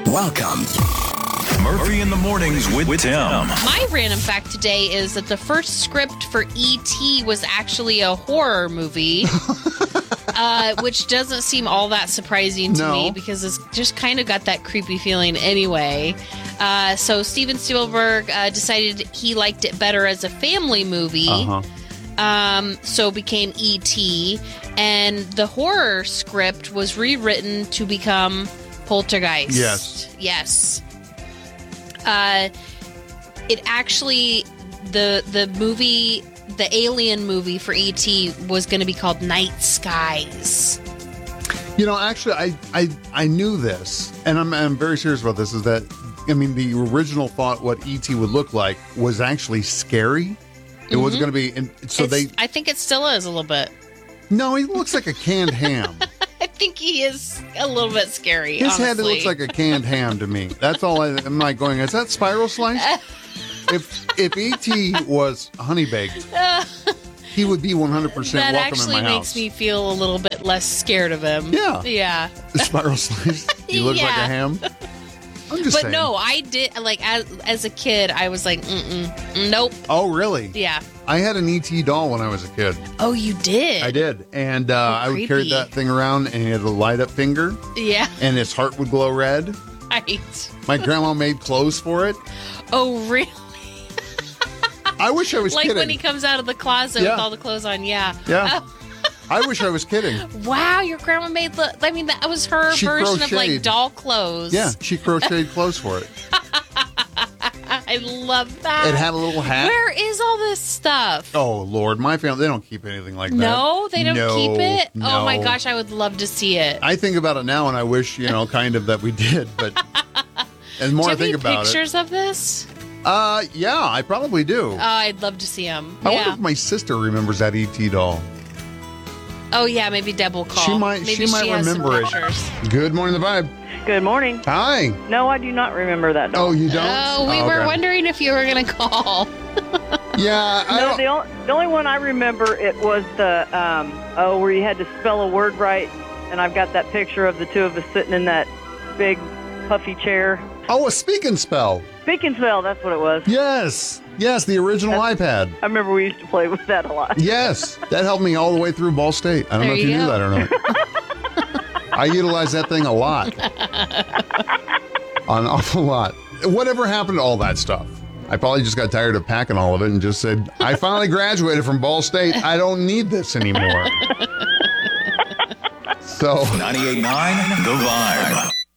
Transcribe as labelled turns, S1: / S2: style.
S1: Welcome. Murphy in the Mornings with Tim.
S2: My random fact today is that the first script for E.T. was actually a horror movie, which doesn't seem all that surprising to me because it's just kind of got that creepy feeling anyway. So Steven Spielberg decided he liked it better as a family movie, so it became E.T., and the horror script was rewritten to become Poltergeist. Yes. It actually, the movie, the alien movie for E.T. was going to be called Night Skies.
S3: You know, actually, I knew this, and I'm very serious about this, is that, I mean, the original thought what E.T. would look like was actually scary. It was going to be, and so
S2: I think it still is a little bit.
S3: No, he looks like a canned ham.
S2: I think he is a little bit scary,
S3: His
S2: honestly.
S3: head looks like a canned ham to me. That's all I'm like going, is that Spiral Slice? If E.T. was honey baked, he would be 100%
S2: that
S3: welcome in my house.
S2: actually makes me feel a little bit less scared of him. Yeah.
S3: The Spiral Slice. He looks like a ham. I'm just saying.
S2: But no, I did, like, as a kid, I was like, nope.
S3: Oh, really?
S2: Yeah.
S3: I had an E.T. doll when I was a kid.
S2: Oh, you did?
S3: I did. And I would carry that thing around, and he had a light up finger.
S2: Yeah.
S3: And his heart would glow red.
S2: Right.
S3: My grandma made clothes for it.
S2: Oh, really?
S3: I wish I was
S2: like
S3: kidding.
S2: when he comes out of the closet with all the clothes on, Yeah.
S3: I wish I was kidding.
S2: Wow, your grandma made that was her version of like doll clothes.
S3: Yeah, she crocheted clothes for it.
S2: I love that.
S3: It had a little hat.
S2: Where is all this stuff?
S3: Oh, Lord. My family, they don't keep anything like that.
S2: No, they don't keep it?
S3: No.
S2: Oh, my gosh, I would love to see it.
S3: I think about it now, and I wish, kind of that we did. But and the more I think about it.
S2: Do you have pictures of this?
S3: Yeah, I probably do.
S2: Oh, I'd love to see them.
S3: I wonder if my sister remembers that E.T. doll.
S2: Oh, yeah, maybe Deb will call.
S3: She might remember it. Good morning, The Vibe.
S4: Good morning.
S3: Hi.
S4: No, I do not remember that doll.
S3: Oh, you don't?
S2: Oh, we were wondering if you were going to call.
S3: Yeah.
S4: The only one I remember, it was the, where you had to spell a word right, and I've got that picture of the two of us sitting in that big, puffy chair.
S3: Oh, a Speak and Spell.
S4: Speak and Spell, that's what it was.
S3: Yes, the original iPad.
S4: I remember we used to play with that a lot.
S3: Yes, that helped me all the way through Ball State. I don't know if you knew that or not. I utilize that thing a lot. An awful lot. Whatever happened to all that stuff? I probably just got tired of packing all of it and just said, I finally graduated from Ball State. I don't need this anymore. So
S1: 98.9 The Vibe.